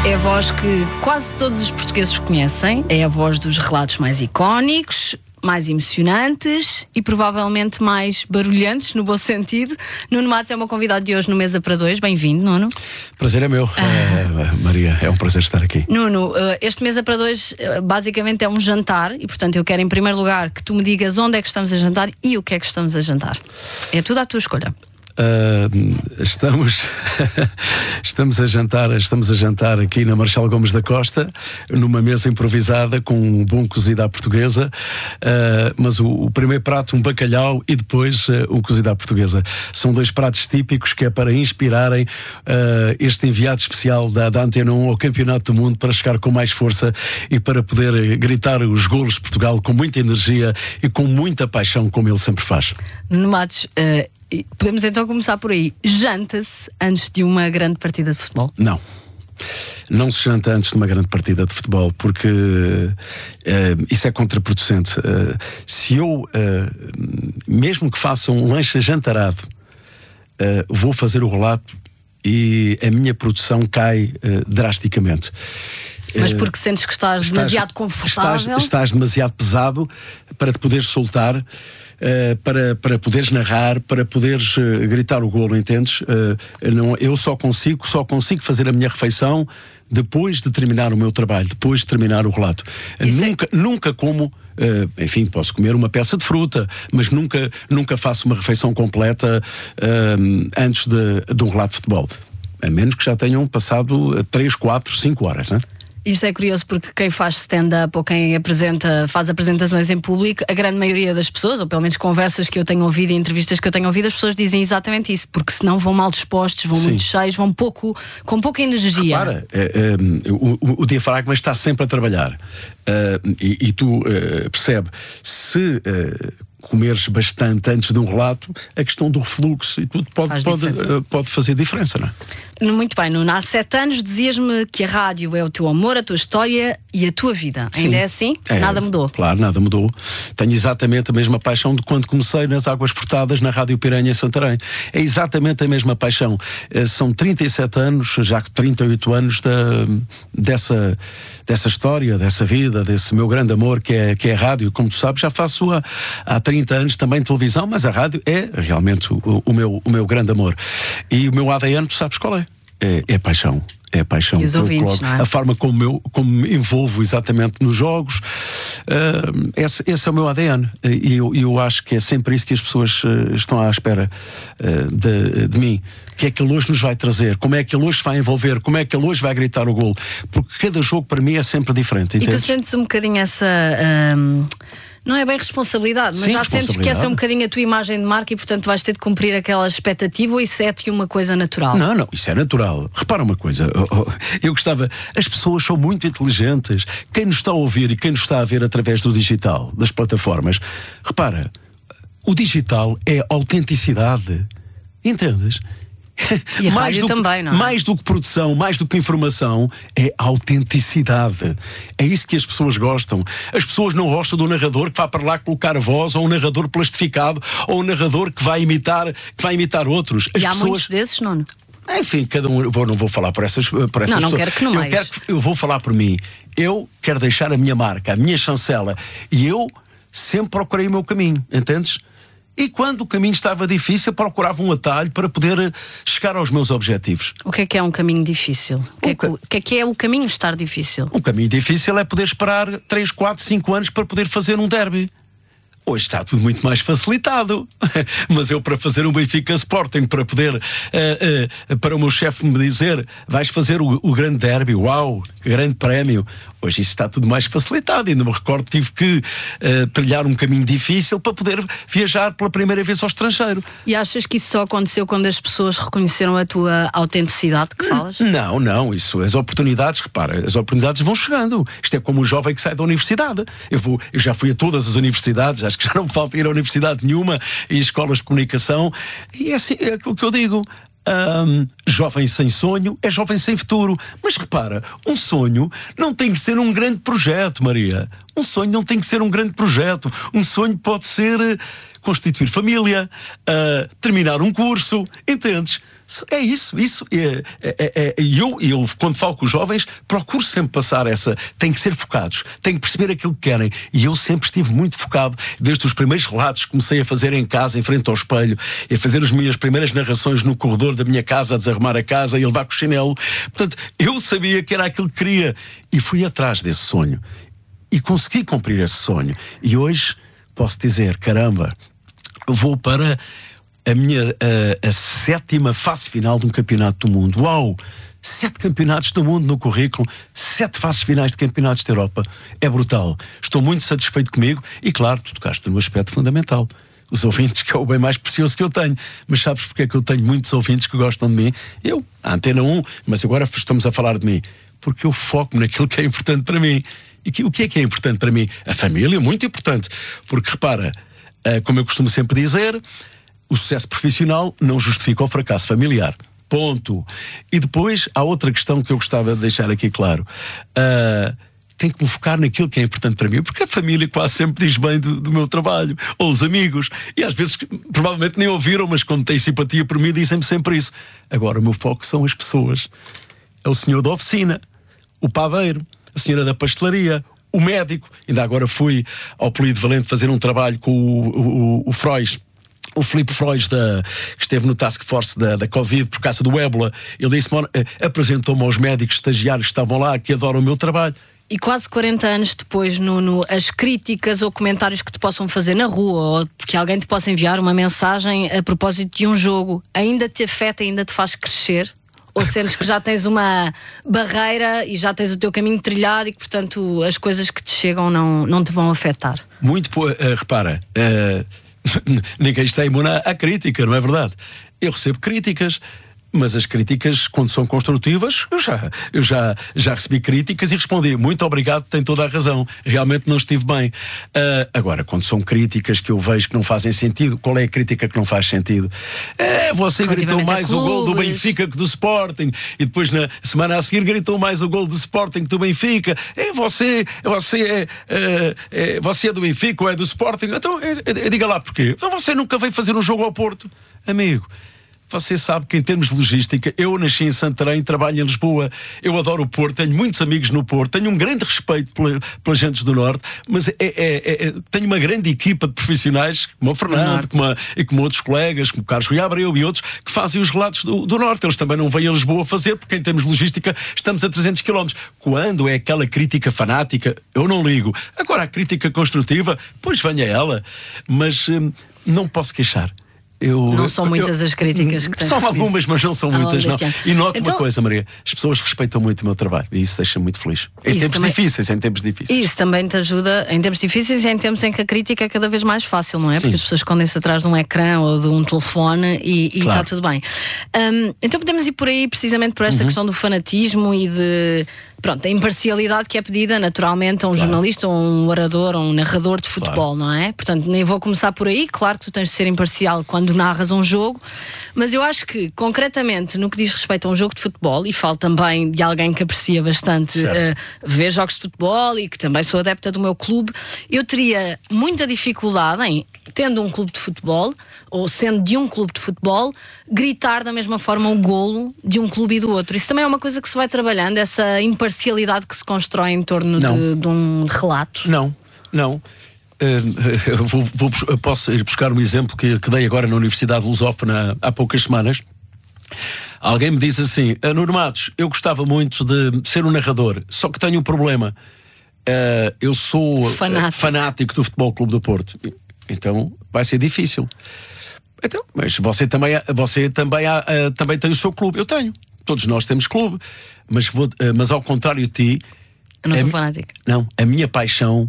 É a voz que quase todos os portugueses conhecem. É a voz dos relatos mais icónicos, mais emocionantes e provavelmente mais barulhantes, no bom sentido. Nuno Matos é o meu convidado de hoje no Mesa para Dois. Bem-vindo, Nuno. Prazer é meu, Maria, é um prazer estar aqui. Nuno, este Mesa para Dois basicamente é um jantar e, portanto, eu quero em primeiro lugar que tu me digas onde é que estamos a jantar e o que é que estamos a jantar. É tudo à tua escolha. Estamos a jantar aqui na Marchal Gomes da Costa, numa mesa improvisada com um bom cozido à portuguesa, mas o primeiro prato um bacalhau e depois um cozido à portuguesa. São dois pratos típicos que é para inspirarem este enviado especial da Antena 1 ao Campeonato do Mundo para chegar com mais força e para poder gritar os golos de Portugal com muita energia e com muita paixão, como ele sempre faz. Nuno Matos, podemos então começar por aí. Janta-se antes de uma grande partida de futebol? Não. Não se janta antes de uma grande partida de futebol, porque isso é contraproducente. Se eu, mesmo que faça um lanche ajantarado, vou fazer o relato e a minha produção cai drasticamente. Mas porque sentes que estás demasiado confortável? Estás demasiado pesado para te poderes soltar, para poderes narrar, para poderes gritar o golo, entendes? Eu só consigo fazer a minha refeição depois de terminar o meu trabalho, depois de terminar o relato. Nunca como, enfim, posso comer uma peça de fruta, mas nunca faço uma refeição completa antes de um relato de futebol. A menos que já tenham passado 3, 4, 5 horas, não é? Isto é curioso porque quem faz stand-up ou quem faz apresentações em público, a grande maioria das pessoas, ou pelo menos conversas que eu tenho ouvido e entrevistas que eu tenho ouvido, as pessoas dizem exatamente isso, porque senão vão mal dispostos, vão muito cheios, vão com pouca energia. Repara, o diafragma está sempre a trabalhar e tu percebe, se comeres bastante antes de um relato, a questão do refluxo e tudo pode fazer diferença, não é? Muito bem, Nuno. Há 7 anos dizias-me que a rádio é o teu amor, a tua história e a tua vida. Sim. Ainda é assim? Nada mudou? Claro, nada mudou. Tenho exatamente a mesma paixão de quando comecei nas Águas Portadas na Rádio Piranha em Santarém. É exatamente a mesma paixão. São 37 anos, já que 38 anos dessa história, dessa vida, desse meu grande amor que é a rádio. Como tu sabes, já faço há 30 anos também televisão, mas a rádio é realmente o meu grande amor. E o meu ADN, tu sabes qual é? É paixão. É paixão. E os ouvintes, não é? A forma como me envolvo exatamente nos jogos, esse é o meu ADN. E eu acho que é sempre isso que as pessoas estão à espera de mim. O que é que ele hoje nos vai trazer? Como é que ele hoje se vai envolver? Como é que ele hoje vai gritar o golo? Porque cada jogo para mim é sempre diferente. Entendes? E tu sentes um bocadinho essa... não é bem responsabilidade, mas já sentes que essa é um bocadinho a tua imagem de marca e, portanto, vais ter de cumprir aquela expectativa, ou isso é-te uma coisa natural? Não, isso é natural. Repara uma coisa, eu gostava... As pessoas são muito inteligentes. Quem nos está a ouvir e quem nos está a ver através do digital, das plataformas, repara, o digital é autenticidade. Entendes? E a rádio também, não é? Mais do que produção, mais do que informação, é autenticidade. É isso que as pessoas gostam. As pessoas não gostam do narrador que vai para lá colocar voz, ou um narrador plastificado, ou um narrador que vai imitar outros. E há muitos desses, Nuno? Enfim, cada um... não vou falar por essas não pessoas. Não quero que não eu vou falar por mim. Eu quero deixar a minha marca, a minha chancela. E eu sempre procurei o meu caminho, entendes? E quando o caminho estava difícil, procurava um atalho para poder chegar aos meus objetivos. O que é um caminho difícil? O que é o caminho estar difícil? Um caminho difícil é poder esperar 3, 4, 5 anos para poder fazer um derby. Hoje está tudo muito mais facilitado. Mas eu, para fazer um Benfica Sporting, para poder, para o meu chefe me dizer, vais fazer o grande derby, uau, grande prémio. Hoje isso está tudo mais facilitado. Ainda me recordo que tive que trilhar um caminho difícil para poder viajar pela primeira vez ao estrangeiro. E achas que isso só aconteceu quando as pessoas reconheceram a tua autenticidade que falas? Não, isso, as oportunidades, repara, as oportunidades vão chegando. Isto é como um jovem que sai da universidade. Eu já fui a todas as universidades, acho que já não me falta ir a universidade nenhuma e escolas de comunicação, e é assim, é aquilo que eu digo. Jovem sem sonho é jovem sem futuro. Mas repara, um sonho não tem que ser um grande projeto, Maria. Um sonho não tem que ser um grande projeto. Um sonho pode ser constituir família, terminar um curso, entendes? É isso. Eu, quando falo com os jovens, procuro sempre passar essa. Têm que ser focados, têm que perceber aquilo que querem. E eu sempre estive muito focado, desde os primeiros relatos que comecei a fazer em casa, em frente ao espelho, e a fazer as minhas primeiras narrações no corredor da minha casa, a desarrumar a casa e a levar com o chinelo. Portanto, eu sabia que era aquilo que queria. E fui atrás desse sonho. E consegui cumprir esse sonho. E hoje posso dizer, caramba, eu vou para a 7ª fase final de um campeonato do mundo. Uau! 7 campeonatos do mundo no currículo, 7 fases finais de campeonatos da Europa. É brutal. Estou muito satisfeito comigo e, claro, tu tocaste no aspecto fundamental. Os ouvintes, que é o bem mais precioso que eu tenho. Mas sabes porque é que eu tenho muitos ouvintes que gostam de mim? Eu, a Antena 1, mas agora estamos a falar de mim. Porque eu foco naquilo que é importante para mim. E o que é importante para mim? A família é muito importante. Porque, repara, como eu costumo sempre dizer, o sucesso profissional não justifica o fracasso familiar. Ponto. E depois há outra questão que eu gostava de deixar aqui claro. Tenho que me focar naquilo que é importante para mim, porque a família quase sempre diz bem do meu trabalho, ou os amigos, e às vezes provavelmente nem ouviram, mas como têm simpatia por mim, dizem-me sempre isso. Agora o meu foco são as pessoas. É o senhor da oficina, o padeiro, a senhora da pastelaria, o médico. Ainda agora fui ao Polido Valente fazer um trabalho com o Frois, o Filipe Frois, que esteve no Task Force da Covid por causa do ébola. Ele disse-me, apresentou-me aos médicos estagiários que estavam lá, que adoram o meu trabalho. E quase 40 anos depois, Nuno, as críticas ou comentários que te possam fazer na rua, ou que alguém te possa enviar uma mensagem a propósito de um jogo, ainda te afeta, ainda te faz crescer? Ou sentes que já tens uma barreira e já tens o teu caminho trilhado e que, portanto, as coisas que te chegam não te vão afetar? Muito, repara... ninguém está imune à crítica, não é verdade? Eu recebo críticas, mas as críticas, quando são construtivas, eu já recebi críticas e respondi, muito obrigado, tem toda a razão, realmente não estive bem. Agora, quando são críticas que eu vejo que não fazem sentido, qual é a crítica que não faz sentido? Você gritou mais o gol do Benfica que do Sporting, e depois na semana a seguir gritou mais o gol do Sporting que do Benfica. Você é do Benfica ou é do Sporting? Então, diga lá porquê. Então você nunca veio fazer um jogo ao Porto, amigo. Você sabe que em termos de logística, eu nasci em Santarém, trabalho em Lisboa, eu adoro o Porto, tenho muitos amigos no Porto, tenho um grande respeito pelas gentes do Norte, mas tenho uma grande equipa de profissionais, como o Fernando, como outros colegas, como o Carlos Rui Abreu e outros, que fazem os relatos do Norte. Eles também não vêm a Lisboa fazer, porque em termos de logística estamos a 300 km. Quando é aquela crítica fanática, eu não ligo. Agora, a crítica construtiva, pois venha ela, mas não posso queixar. Não são muitas as críticas que tens São recebido. algumas, mas não são muitas, não. E noto uma coisa, Maria, as pessoas respeitam muito o meu trabalho e isso deixa-me muito feliz. Em tempos difíceis. Isso também te ajuda em tempos difíceis e em tempos em que a crítica é cada vez mais fácil, não é? Sim. Porque as pessoas escondem-se atrás de um ecrã ou de um telefone e claro. Está tudo bem. Então podemos ir por aí precisamente por esta questão do fanatismo e da imparcialidade que é pedida naturalmente a um jornalista, ou um orador, ou um narrador de futebol, não é? Portanto, nem vou começar por aí. Claro que tu tens de ser imparcial quando narras um jogo, mas eu acho que, concretamente, no que diz respeito a um jogo de futebol, e falo também de alguém que aprecia bastante ver jogos de futebol e que também sou adepta do meu clube, eu teria muita dificuldade em, tendo um clube de futebol, ou sendo de um clube de futebol, gritar da mesma forma o golo de um clube e do outro. Isso também é uma coisa que se vai trabalhando, essa imparcialidade que se constrói em torno de um relato. Não. Posso ir buscar um exemplo que dei agora na Universidade Lusófona há poucas semanas. Alguém me disse assim, Nuno Matos, eu gostava muito de ser um narrador, só que tenho um problema. Eu sou fanático do Futebol Clube do Porto. Então vai ser difícil. Então, mas você também tem o seu clube. Eu tenho. Todos nós temos clube. Mas ao contrário de ti... Eu não sou fanático. Não, a minha paixão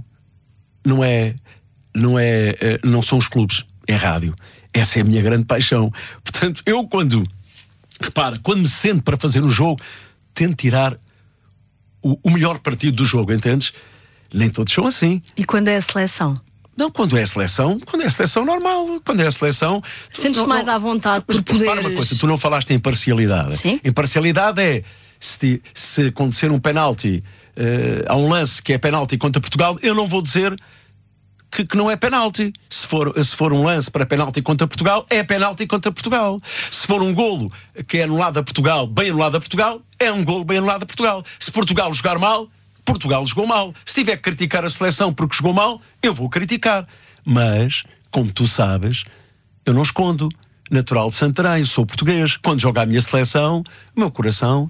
não são os clubes, é rádio. Essa é a minha grande paixão. Portanto, eu quando me sento para fazer um jogo, tento tirar o melhor partido do jogo, entendes? Nem todos são assim. E quando é a seleção? Não, quando é a seleção normal. Quando é a seleção... Sentes-te mais à vontade por poderes... Uma coisa, tu não falaste em imparcialidade. Sim? Imparcialidade é, se acontecer um penalti, há um lance que é penalti contra Portugal, eu não vou dizer que não é penalti. Se for um lance para penalti contra Portugal, é penalti contra Portugal. Se for um golo que é anulado a Portugal, bem anulado a Portugal, é um golo bem anulado a Portugal. Se Portugal jogar mal, Portugal jogou mal. Se tiver que criticar a seleção porque jogou mal, eu vou criticar. Mas, como tu sabes, eu não escondo. Natural de Santarém, sou português. Quando joga a minha seleção, o meu coração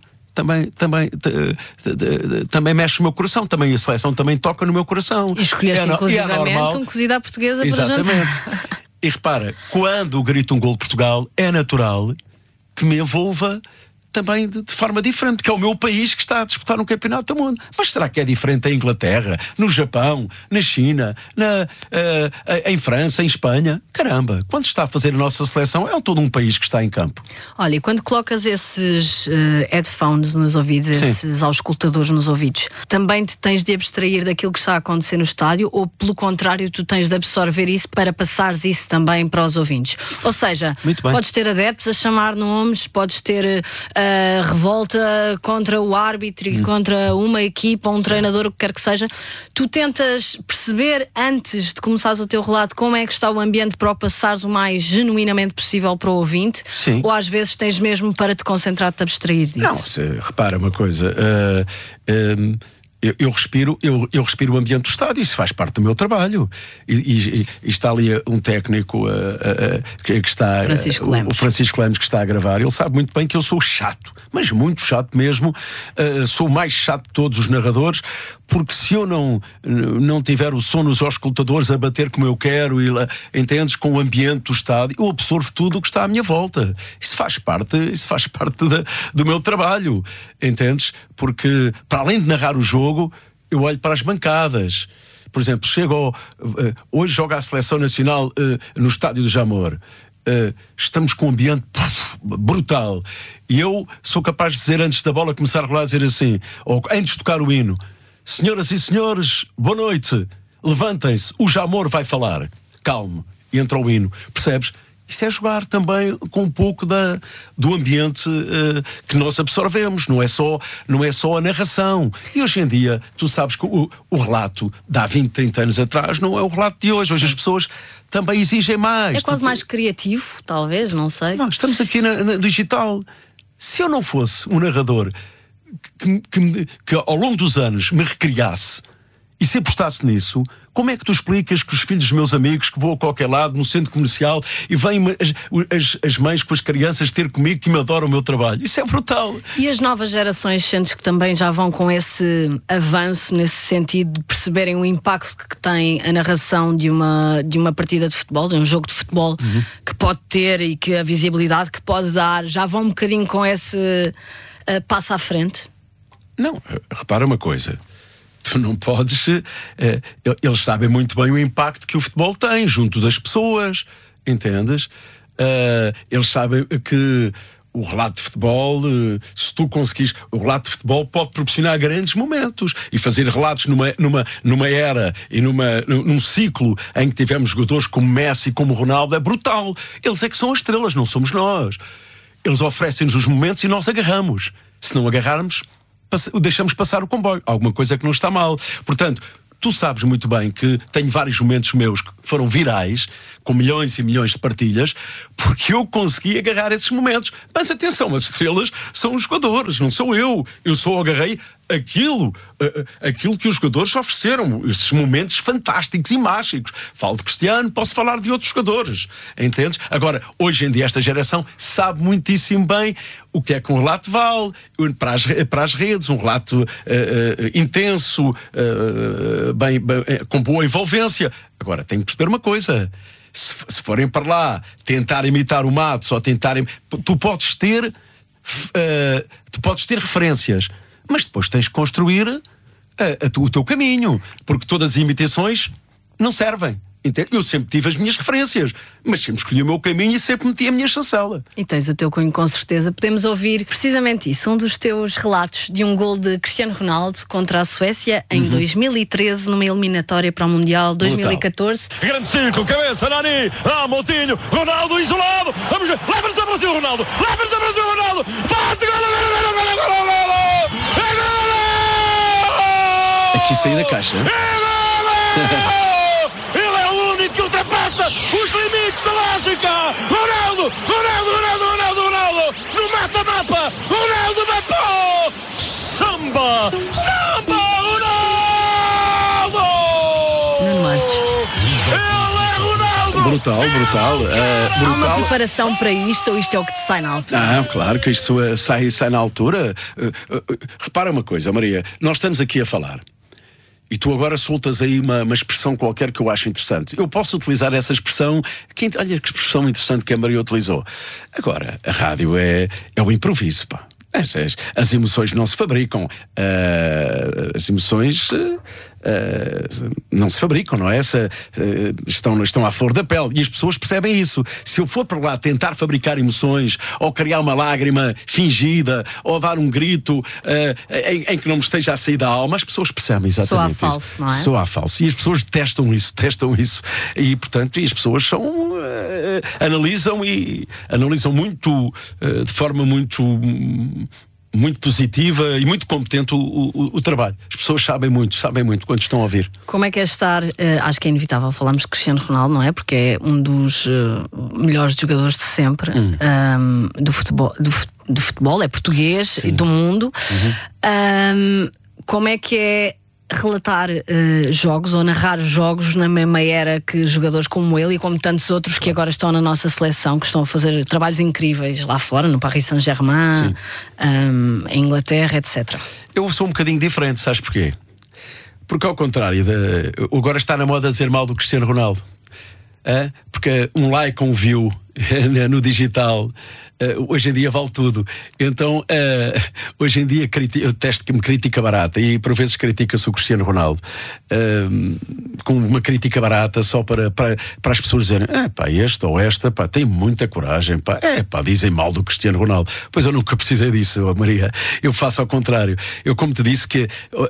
também mexe o meu coração. Também a seleção também toca no meu coração. E escolheste inclusivamente um cozido à portuguesa. Exatamente. Para jantar. E repara, quando grito um gol de Portugal, é natural que me envolva também de forma diferente, que é o meu país que está a disputar um campeonato do mundo. Mas será que é diferente em Inglaterra, no Japão, na China, em França, em Espanha? Caramba, quando está a fazer a nossa seleção, é todo um país que está em campo. Olha, e quando colocas esses headphones nos ouvidos, esses auscultadores nos ouvidos, também te tens de abstrair daquilo que está a acontecer no estádio, ou pelo contrário, tu tens de absorver isso para passares isso também para os ouvintes? Ou seja, podes ter adeptos a chamar nomes, podes ter revolta contra o árbitro e contra uma equipa, um treinador, o que quer que seja. Tu tentas perceber antes de começares o teu relato como é que está o ambiente para o passares o mais genuinamente possível para o ouvinte? Sim. Ou às vezes tens mesmo para te concentrar, te abstrair disso? Não, repara uma coisa, eu respiro o ambiente do estádio, isso faz parte do meu trabalho. E está ali um técnico que está, o Francisco Lemos, que está a gravar. Ele sabe muito bem que eu sou chato, mas muito chato mesmo. Sou o mais chato de todos os narradores, porque se eu não tiver o som nos auscultadores a bater como eu quero, entendes, com o ambiente do estádio, eu absorvo tudo o que está à minha volta. Isso faz parte do meu trabalho, entendes? Porque, para além de narrar o jogo, eu olho para as bancadas. Por exemplo, hoje joga a Seleção Nacional no Estádio do Jamor. Estamos com um ambiente brutal. E eu sou capaz de dizer, antes da bola começar a rolar, dizer assim, ou antes de tocar o hino: senhoras e senhores, boa noite, levantem-se, o Jamor vai falar. Calmo. E entra o hino. Percebes? Isso é jogar também com um pouco do ambiente que nós absorvemos, não é só a narração. E hoje em dia, tu sabes que o relato de há 20, 30 anos atrás não é o relato de hoje. Hoje as pessoas também exigem mais. É quase mais criativo, talvez, não sei. Não, estamos aqui na digital. Se eu não fosse um narrador que ao longo dos anos me recriasse e se apostasse nisso, como é que tu explicas que os filhos dos meus amigos que vão a qualquer lado, no centro comercial, e vêm as mães com as crianças ter comigo que me adoram o meu trabalho? Isso é brutal. E as novas gerações, sentes que também já vão com esse avanço, nesse sentido de perceberem o impacto que tem a narração de uma partida de futebol, de um jogo de futebol, que pode ter, e que a visibilidade que pode dar, já vão um bocadinho com esse passo à frente? Não, repara uma coisa. Tu não podes... eles sabem muito bem o impacto que o futebol tem junto das pessoas, entendes? Eles sabem que o relato de futebol, se tu conseguires... O relato de futebol pode proporcionar grandes momentos. E fazer relatos numa era e num ciclo em que tivemos jogadores como Messi e como Ronaldo é brutal. Eles é que são as estrelas, não somos nós. Eles oferecem-nos os momentos e nós agarramos. Se não agarrarmos, deixamos passar o comboio. Alguma coisa que não está mal. Portanto, tu sabes muito bem que tenho vários momentos meus que foram virais, com milhões e milhões de partilhas, porque eu consegui agarrar esses momentos. Mas atenção, as estrelas são os jogadores, não sou eu. Eu só agarrei aquilo que os jogadores ofereceram, esses momentos fantásticos e mágicos. Falo de Cristiano, posso falar de outros jogadores, entendes? Agora, hoje em dia esta geração sabe muitíssimo bem o que é que um relato vale para as redes, um relato intenso, com boa envolvência. Agora, tenho que perceber uma coisa: se forem para lá tentar imitar o Matos ou tentarem... Tu podes ter referências, mas depois tens de construir o teu caminho, porque todas as imitações não servem. Eu sempre tive as minhas referências, mas sempre escolhi o meu caminho e sempre meti a minha chancela. E tens o teu cunho, com certeza. Podemos ouvir precisamente isso, um dos teus relatos de um gol de Cristiano Ronaldo contra a Suécia em 2013, numa eliminatória para o Mundial 2014. Grande círculo, cabeça, Nani, Moutinho, Ronaldo isolado, vamos ver, leva-nos a Brasil, Ronaldo, leva-nos a Brasil, Ronaldo, bate, Aqui saí da caixa. limites da lógica. Ronaldo, no mata-mapa. Ronaldo matou. Samba, Ronaldo. Ele é Ronaldo. Brutal. Há uma preparação para isto ou isto é o que te sai na altura? Claro que isto sai na altura. Repara uma coisa, Maria, nós estamos aqui a falar. E tu agora soltas aí uma expressão qualquer que eu acho interessante. Eu posso utilizar essa expressão. Olha que expressão interessante que a Maria utilizou. Agora, a rádio é o improviso, pá. As emoções não se fabricam. As emoções não se fabricam, não é? Estão à flor da pele. E as pessoas percebem isso. Se eu for para lá tentar fabricar emoções, ou criar uma lágrima fingida, ou dar um grito em que não me esteja a sair da alma, as pessoas percebem exatamente isso. Soa falso, não é? Soa falso. E as pessoas detestam isso. E, portanto, as pessoas analisam muito, de forma muito positiva e muito competente o trabalho. As pessoas sabem muito quando estão a ouvir. Como é que é estar, acho que é inevitável falarmos de Cristiano Ronaldo, não é? Porque é um dos melhores jogadores de sempre do futebol, é português. Sim. E do mundo. Como é que é relatar jogos ou narrar jogos na mesma era que jogadores como ele e como tantos outros que agora estão na nossa seleção, que estão a fazer trabalhos incríveis lá fora, no Paris Saint-Germain, em Inglaterra, etc. Eu sou um bocadinho diferente, sabes porquê? Porque ao contrário, agora está na moda dizer mal do Cristiano Ronaldo. Porque um like, um view no digital, hoje em dia vale tudo. Então, hoje em dia eu testo que me critica barata e por vezes critica-se o Cristiano Ronaldo com uma crítica barata só para as pessoas dizerem este ou esta tem muita coragem, dizem mal do Cristiano Ronaldo. Pois eu nunca precisei disso, Maria. Eu faço ao contrário. Eu, como te disse, que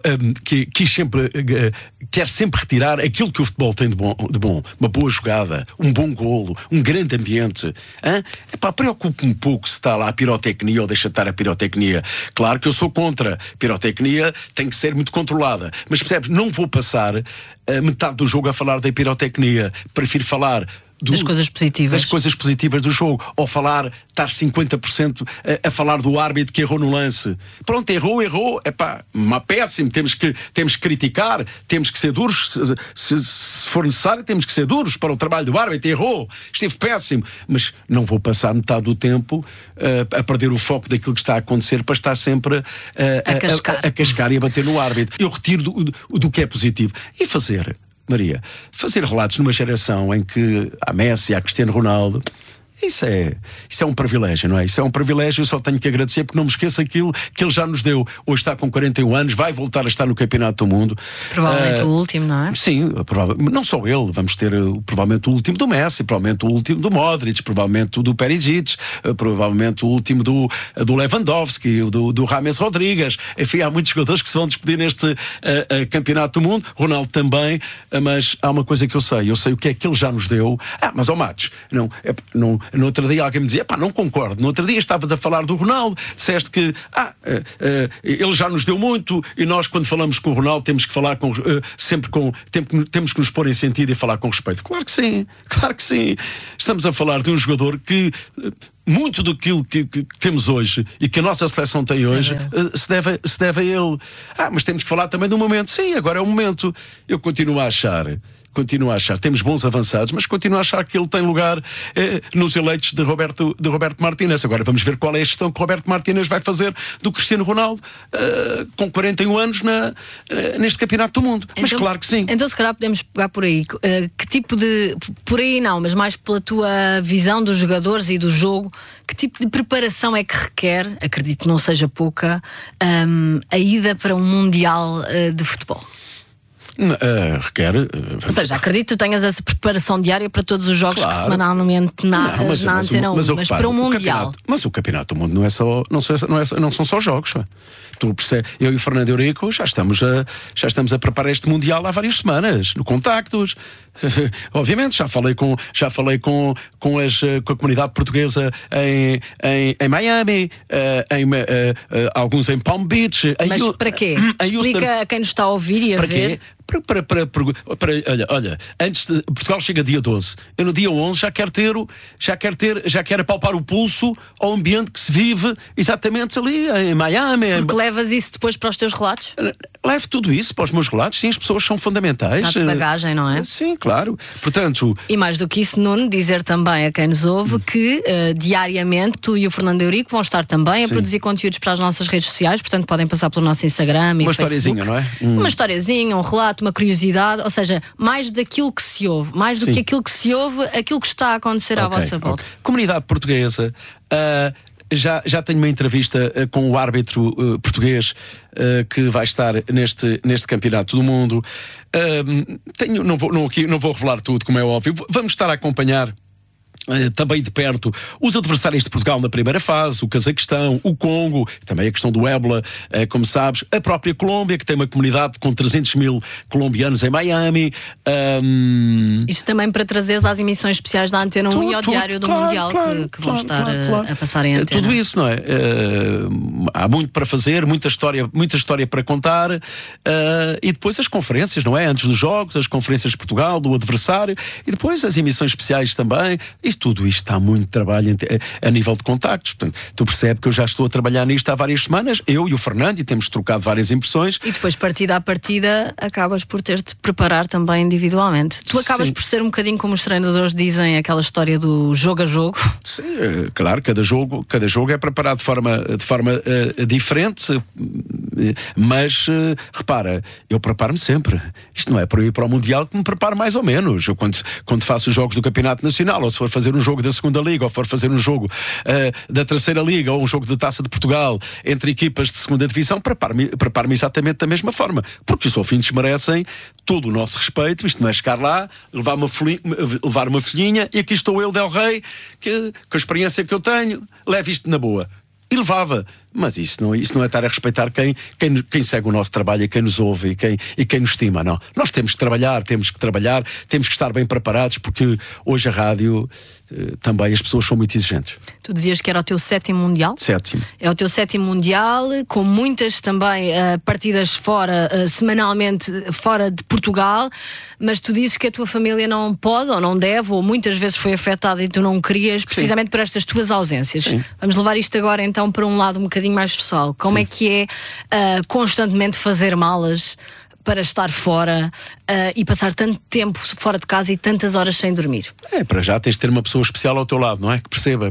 quero sempre retirar aquilo que o futebol tem de bom. Uma boa jogada, um bom golo, um grande ambiente. Preocupo-me um pouco se está lá a pirotecnia ou deixa estar a pirotecnia. Claro que eu sou contra. Pirotecnia tem que ser muito controlada. Mas percebes, não vou passar metade do jogo a falar da pirotecnia. Prefiro falar das coisas positivas do jogo, ou estar 50% a falar do árbitro que errou no lance. Pronto, errou, péssimo, temos que criticar, temos que ser duros, se for necessário temos que ser duros para o trabalho do árbitro, errou, esteve péssimo, mas não vou passar metade do tempo a perder o foco daquilo que está a acontecer para estar sempre a cascar e a bater no árbitro. Eu retiro do que é positivo e fazer relatos numa geração em que há Messi, há Cristiano Ronaldo, isso é um privilégio, não é? Isso é um privilégio, eu só tenho que agradecer porque não me esqueço aquilo que ele já nos deu. Hoje está com 41 anos, vai voltar a estar no Campeonato do Mundo. Provavelmente o último, não é? Sim, não só ele, vamos ter provavelmente o último do Messi, provavelmente o último do Modric, provavelmente o do Perisic, provavelmente o último do Lewandowski, do James Rodrigues. Enfim, há muitos jogadores que se vão despedir neste Campeonato do Mundo, Ronaldo também, mas há uma coisa que eu sei o que é que ele já nos deu. Mas Matos, no outro dia alguém me dizia, não concordo. No outro dia estavas a falar do Ronaldo, disseste que ele já nos deu muito e nós, quando falamos com o Ronaldo, temos que falar temos que nos pôr em sentido e falar com respeito. Claro que sim. Estamos a falar de um jogador que muito daquilo que temos hoje e que a nossa seleção tem hoje se deve a ele. Mas temos que falar também do momento. Sim, agora é o momento. Eu continuo a achar, temos bons avançados, mas continuo a achar que ele tem lugar nos eleitos de Roberto Martínez. Agora vamos ver qual é a gestão que Roberto Martínez vai fazer do Cristiano Ronaldo com 41 anos neste Campeonato do Mundo. Mas claro que sim. Então se calhar podemos pegar por aí. Que tipo de... Por aí não, mas mais pela tua visão dos jogadores e do jogo, que tipo de preparação é que requer, acredito que não seja pouca, a ida para um Mundial de futebol? Requer. Ou seja, acredito que tu tenhas essa preparação diária para todos os jogos que semanalmente narras na Antena 1, mas para o Mundial. Mas o Campeonato do Mundo não são só jogos. Tu percebes, eu e o Fernando Eurico já estamos a preparar este Mundial há várias semanas, no Contactos. Obviamente, já falei com a comunidade portuguesa em Miami, alguns em Palm Beach. Mas para quê? Explica a quem nos está a ouvir e a ver. Olha, antes de Portugal chega dia 12. Eu no dia 11 já quero apalpar o pulso ao ambiente que se vive exatamente ali em Miami. Porque levas isso depois para os teus relatos? Levo tudo isso para os meus relatos, sim, as pessoas são fundamentais. Dá-te bagagem, não é? Sim, claro. Portanto... E mais do que isso, Nuno, dizer também a quem nos ouve que diariamente tu e o Fernando Eurico vão estar também a produzir conteúdos para as nossas redes sociais, portanto podem passar pelo nosso Instagram e uma Facebook. historiazinha, não é? Uma historiazinha, um relato, uma curiosidade, ou seja, mais daquilo que se ouve, mais do que aquilo que se ouve, aquilo que está a acontecer à vossa volta. Comunidade portuguesa, já tenho uma entrevista com o árbitro português que vai estar neste campeonato do mundo. Não vou revelar tudo, como é óbvio. Vamos estar a acompanhar também de perto os adversários de Portugal na primeira fase, o Cazaquistão, o Congo, também a questão do ébola, como sabes, a própria Colômbia, que tem uma comunidade com 300 mil colombianos em Miami. Isto também para trazeres às emissões especiais da Antena 1 e ao Diário do Mundial que vão estar a passar em antena. Tudo isso, não é? Há muito para fazer, muita história para contar, e depois as conferências, não é? Antes dos jogos, as conferências de Portugal, do adversário, e depois as emissões especiais também. Tudo isto está muito trabalho a nível de contactos. Portanto, tu percebes que eu já estou a trabalhar nisto há várias semanas, eu e o Fernando, e temos trocado várias impressões. E depois, partida a partida, acabas por ter de preparar também individualmente. Tu acabas por ser um bocadinho como os treinadores dizem, aquela história do jogo a jogo. Sim, claro, cada jogo é preparado de forma diferente, mas repara, eu preparo-me sempre. Isto não é para ir para o Mundial que me preparo mais ou menos. Eu quando faço os jogos do Campeonato Nacional, ou se for fazer um jogo da Segunda Liga, ou for fazer um jogo da Terceira Liga, ou um jogo de Taça de Portugal entre equipas de Segunda Divisão, preparo-me exatamente da mesma forma, porque os ouvintes merecem todo o nosso respeito. Isto não é chegar lá, levar uma folhinha, e aqui estou eu, Del Rey, que com a experiência que eu tenho, levo isto na boa. E levava. Mas isso não é estar a respeitar quem segue o nosso trabalho e quem nos ouve e quem nos estima, não. Nós temos que trabalhar, temos que estar bem preparados, porque hoje a rádio também as pessoas são muito exigentes. Tu dizias que era o teu 7º Mundial? 7º. É o teu 7º Mundial, com muitas também partidas fora, semanalmente fora de Portugal, mas tu dizes que a tua família não pode ou não deve, ou muitas vezes foi afetada e tu não querias, precisamente por estas tuas ausências. Sim. Vamos levar isto agora então para um lado um bocadinho mais pessoal. Como é que é constantemente fazer malas para estar fora e passar tanto tempo fora de casa e tantas horas sem dormir? Para já tens de ter uma pessoa especial ao teu lado, não é? Que perceba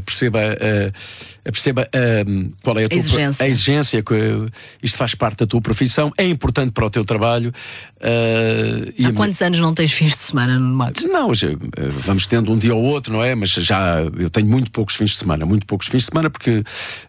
qual é a exigência, que isto faz parte da tua profissão, é importante para o teu trabalho. Há quantos anos não tens fins de semana no Matos? Não, vamos tendo um dia ou outro, não é? Mas eu tenho muito poucos fins de semana, porque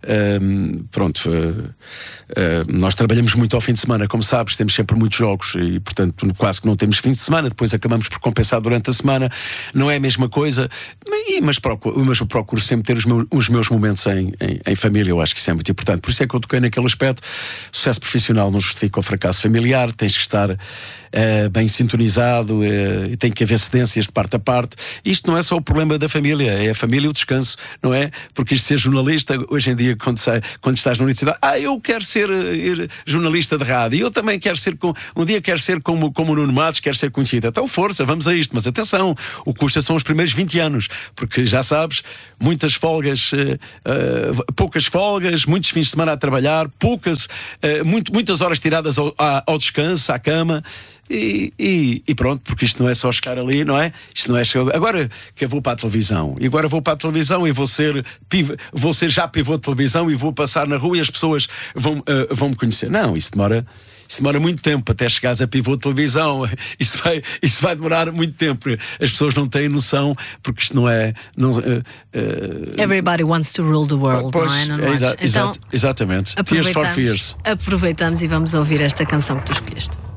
nós trabalhamos muito ao fim de semana, como sabes, temos sempre muitos jogos e, portanto, quase que não temos fim de semana, depois acabamos por compensar durante a semana. Não é a mesma coisa, mas eu procuro sempre ter os meus momentos em família. Eu acho que isso é muito importante. Por isso é que eu toquei naquele aspecto. Sucesso profissional não justifica o fracasso familiar, tens que estar bem sintonizado, e tem que haver cedências de parte a parte. Isto não é só o problema da família, é a família e o descanso, não é? Porque isto de ser jornalista, hoje em dia, quando estás na universidade, eu quero ser jornalista de rádio, eu também quero ser, um dia quero ser como o Nuno Matos, quero ser conhecido. Então força, vamos a isto, mas atenção, o que custa são os primeiros 20 anos, porque já sabes, muitas folgas, poucas folgas, muitos fins de semana a trabalhar, muitas horas tiradas ao descanso, à cama. E pronto, porque isto não é só chegar ali, não é? Isto não é chegar... Agora que eu vou para a televisão, e vou ser já pivô de televisão e vou passar na rua e as pessoas vão me conhecer. Não, isso demora muito tempo até chegares a pivô de televisão. Isso vai demorar muito tempo. As pessoas não têm noção, porque isto não é... Everybody wants to rule the world, pois, não é? Então, exatamente. Tears for Fears. Aproveitamos e vamos ouvir esta canção que tu escolheste.